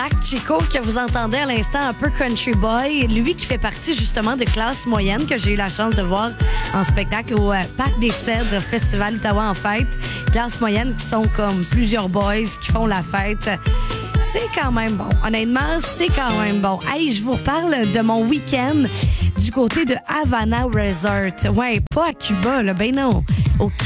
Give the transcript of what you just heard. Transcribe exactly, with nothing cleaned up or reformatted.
Zach Chico, que vous entendez à l'instant, un peu country boy. Lui qui fait partie justement de Classe Moyenne, que j'ai eu la chance de voir en spectacle au euh, Parc des Cèdres, Festival Ottawa en fête. Classe Moyenne qui sont comme plusieurs boys qui font la fête. C'est quand même bon. Honnêtement, c'est quand même bon. Hey, je vous reparle de mon week-end du côté de Havana Resort. Ouais, pas à Cuba, là. Ben non. Au